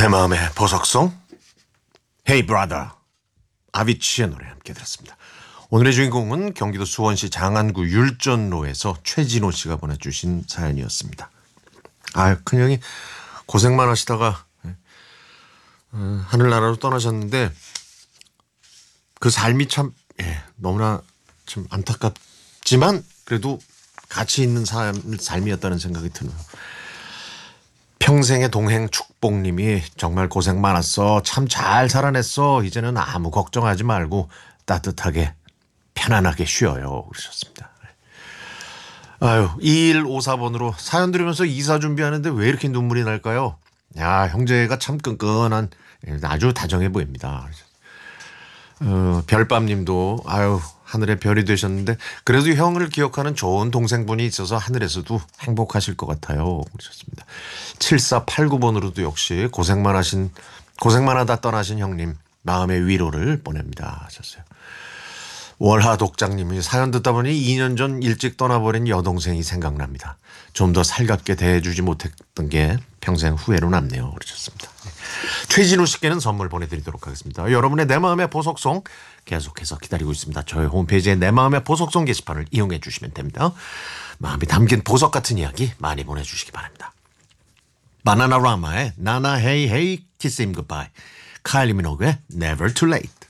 내 마음의 보석송 Hey Brother 아비치의 노래 함께 들었습니다. 오늘의 주인공은 경기도 수원시 장안구 율전로에서 최진호 씨가 보내주신 사연이었습니다. 아유, 큰형이 고생만 하시다가 하늘나라로 떠나셨는데 그 삶이 참 너무나 좀 안타깝지만 그래도 가치 있는 삶이었다는 생각이 드네요. 평생의 동행 축복님이 정말 고생 많았어. 참 잘 살아냈어. 이제는 아무 걱정하지 말고 따뜻하게 편안하게 쉬어요. 그러셨습니다. 아유, 2154번으로 사연 들으면서 이사 준비하는데 왜 이렇게 눈물이 날까요? 야, 형제가 참 끈끈한 아주 다정해 보입니다. 별밤님도 아유 하늘의 별이 되셨는데 그래도 형을 기억하는 좋은 동생분이 있어서 하늘에서도 행복하실 것 같아요. 그러셨습니다. 7489번으로도 역시 고생만 하다 떠나신 형님 마음의 위로를 보냅니다 하셨어요. 월하 독장님이 사연 듣다 보니 2년 전 일찍 떠나버린 여동생이 생각납니다. 좀 더 살갑게 대해주지 못했던 게 평생 후회로 남네요. 그러셨습니다. 최진우 씨께는 선물 보내드리도록 하겠습니다. 여러분의 내 마음의 보석송 계속해서 기다리고 있습니다. 저희 홈페이지에 내 마음의 보석송 게시판을 이용해 주시면 됩니다. 마음이 담긴 보석 같은 이야기 많이 보내주시기 바랍니다. 바나나라마의 나나 헤이 헤이 키스 임 굿바이, 카일리 미노그의 Never Too Late.